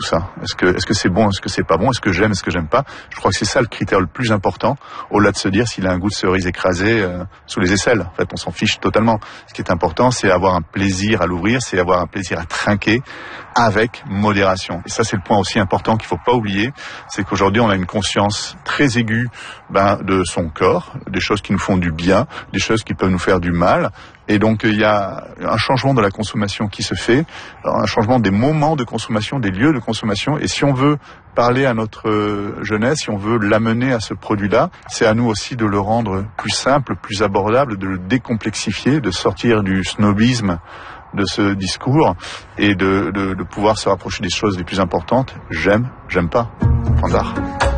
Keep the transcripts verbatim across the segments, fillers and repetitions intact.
ça. Est-ce que est-ce que c'est bon, est-ce que c'est pas bon, est-ce que j'aime, est-ce que j'aime pas? Je crois que c'est ça le critère le plus important, au-delà de se dire s'il a un goût de cerise écrasée euh, sous les aisselles. En fait, on s'en fiche totalement. Ce qui est important, c'est avoir un plaisir à l'ouvrir, c'est avoir un plaisir à trinquer avec modération. Et ça, c'est le point aussi important qu'il faut pas oublier, c'est qu'aujourd'hui, on a une conscience très aiguë ben, de son corps, des choses qui nous font du bien, des choses qui peuvent nous faire du mal. Et donc, il y a un changement de la consommation qui se fait, un changement des moments de consommation, des lieux de consommation. Et si on veut parler à notre jeunesse, si on veut l'amener à ce produit-là, c'est à nous aussi de le rendre plus simple, plus abordable, de le décomplexifier, de sortir du snobisme de ce discours et de, de, de pouvoir se rapprocher des choses les plus importantes. J'aime, j'aime pas. Point barre.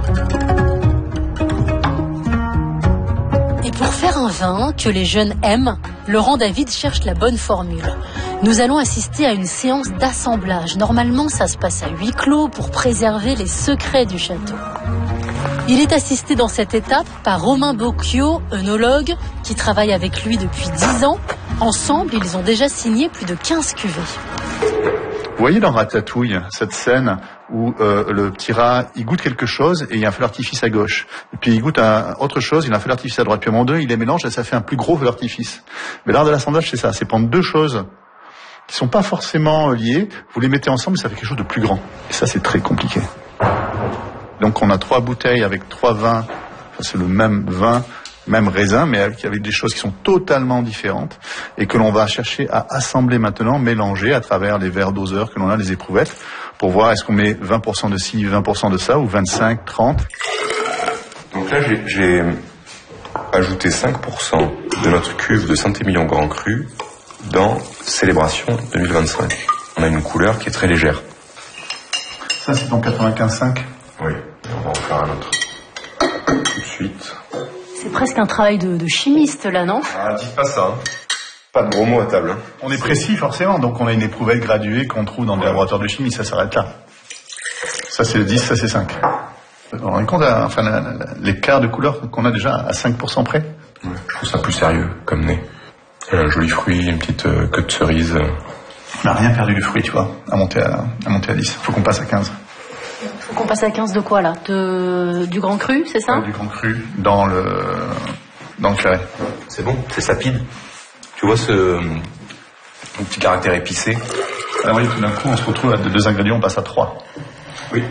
Et pour faire un vin que les jeunes aiment, Laurent David cherche la bonne formule. Nous allons assister à une séance d'assemblage. Normalement, ça se passe à huis clos pour préserver les secrets du château. Il est assisté dans cette étape par Romain Bocchio, œnologue, qui travaille avec lui depuis dix ans. Ensemble, ils ont déjà signé plus de quinze cuvées. Vous voyez dans Ratatouille, cette scène où euh, le petit rat, il goûte quelque chose et il y a un feu d'artifice à gauche. Et puis il goûte à autre chose, il y a un feu d'artifice à droite. Puis à un moment donné, il les mélange et ça fait un plus gros feu d'artifice. Mais l'art de l'assemblage, c'est ça. C'est prendre deux choses qui sont pas forcément liées. Vous les mettez ensemble et ça fait quelque chose de plus grand. Et ça, c'est très compliqué. Donc on a trois bouteilles avec trois vins. Enfin, c'est le même vin, même raisin, mais avec, avec des choses qui sont totalement différentes et que l'on va chercher à assembler maintenant, mélanger à travers les verres doseurs que l'on a, les éprouvettes, pour voir est-ce qu'on met vingt pour cent de ci, vingt pour cent de ça, ou vingt-cinq, trente. Donc là, j'ai, j'ai ajouté cinq pour cent de notre cuve de Saint-Émilion Grand Cru dans Célébration deux mille vingt-cinq. On a une couleur qui est très légère. Ça, c'est ton quatre-vingt-quinze virgule cinq. Oui, on va en faire un autre. Tout de suite. C'est presque un travail de, de chimiste, là, non? Ah, dites pas ça. Hein. Pas de gros mots à table. Hein. On est précis, forcément, donc on a une éprouvette graduée qu'on trouve dans des laboratoires de chimie, ça s'arrête là. Ça, c'est dix, ça, c'est cinq. On rend compte, à, enfin, la, la, l'écart de couleur qu'on a déjà à cinq pour cent près. Ouais, je trouve ça plus sérieux, comme nez. Un joli fruit, une petite euh, queue de cerise. On n'a rien perdu du fruit, tu vois, à monter à, à monter à dix. Faut qu'on passe à quinze. Faut qu'on passe à quinze de quoi, là? De, du Grand Cru, c'est ça? Ouais, du Grand Cru, dans le, dans le claret. C'est bon, c'est sapide. Tu vois ce euh, petit caractère épicé. Alors oui, tout d'un coup, on se retrouve à deux ingrédients, on passe à trois. Oui.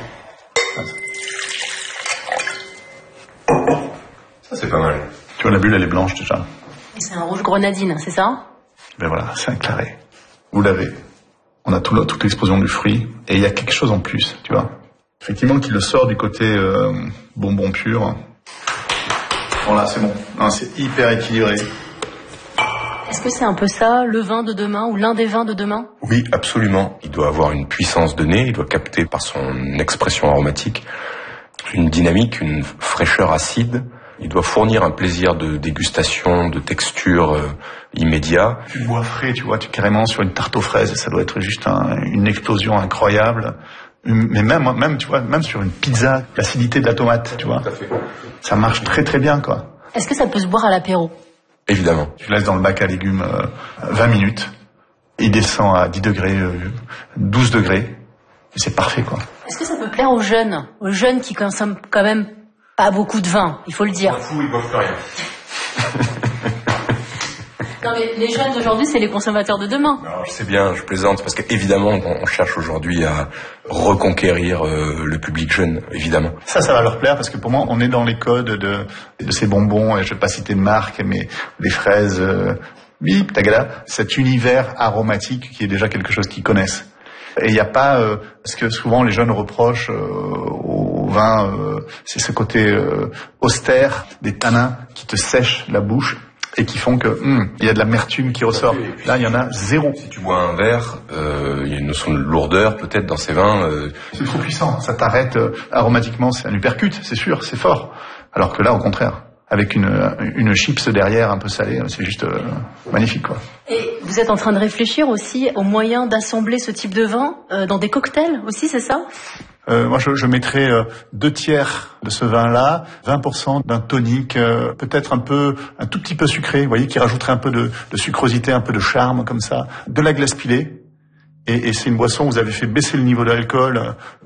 Ça, c'est pas mal. Tu vois, la bulle, elle est blanche, déjà. C'est un rouge grenadine, c'est ça? Ben voilà, c'est un claret. Vous l'avez. On a tout là, toute l'explosion du fruit. Et il y a quelque chose en plus, tu vois. Effectivement, qui le sort du côté euh, bonbon pur. Voilà, c'est bon. Non, c'est hyper équilibré. Est-ce que c'est un peu ça, le vin de demain, ou l'un des vins de demain? Oui, absolument. Il doit avoir une puissance de nez, il doit capter par son expression aromatique une dynamique, une fraîcheur acide. Il doit fournir un plaisir de dégustation, de texture euh, immédiat. Tu bois frais, tu vois, tu carrément sur une tarte aux fraises, ça doit être juste un, une explosion incroyable. Mais même, même, tu vois, même sur une pizza, l'acidité de la tomate, tu vois, Tout à fait. ça marche très très bien, quoi. Est-ce que ça peut se boire à l'apéro? Évidemment. Tu laisses dans le bac à légumes euh, vingt minutes, il descend à dix degrés, euh, douze degrés, et c'est parfait, quoi. Est-ce que ça peut plaire aux jeunes, aux jeunes qui consomment quand même pas beaucoup de vin, il faut le dire? Fou, ils boivent plus rien. Non mais les jeunes d'aujourd'hui, c'est les consommateurs de demain. Alors, je sais bien, je plaisante, parce qu'évidemment, on cherche aujourd'hui à reconquérir euh, le public jeune, évidemment. Ça, ça va leur plaire, parce que pour moi, on est dans les codes de, de ces bonbons, et je vais pas citer de marque, mais des fraises, euh, bip, tagada, cet univers aromatique qui est déjà quelque chose qu'ils connaissent. Et il n'y a pas, euh, parce que souvent les jeunes reprochent euh, au vin, euh, c'est ce côté euh, austère, des tanins qui te sèchent la bouche et qui font que hum, il y a de l'amertume qui ressort. Là, il y en a zéro. Si tu bois un verre, euh, il y a une notion de lourdeur peut-être dans ces vins. Euh... C'est trop puissant, ça t'arrête euh, aromatiquement, c'est un uppercut, c'est sûr, c'est fort. Alors que là, au contraire, avec une, une chips derrière un peu salée, c'est juste euh, magnifique, quoi. Et vous êtes en train de réfléchir aussi aux moyens d'assembler ce type de vin euh, dans des cocktails aussi, c'est ça? Euh, moi, je, je mettrais euh, deux tiers de ce vin-là, vingt pour cent d'un tonique, euh, peut-être un peu, un tout petit peu sucré, vous voyez, qui rajouterait un peu de, de sucrosité, un peu de charme, comme ça, de la glace pilée. Et, et c'est une boisson où vous avez fait baisser le niveau d'alcool